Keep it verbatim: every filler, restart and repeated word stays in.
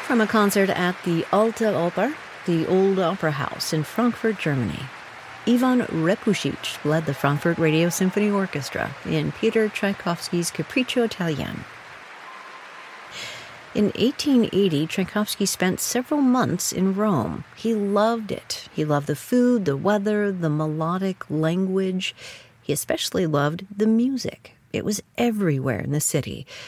From a concert at the Alte Oper, the Old Opera House in Frankfurt, Germany, Ivan Repusic led the Frankfurt Radio Symphony Orchestra in Peter Tchaikovsky's Capriccio Italiano. In eighteen eighty, Tchaikovsky spent several months in Rome. He loved it. He loved the food, the weather, the melodic language. He especially loved the music. It was everywhere in the city.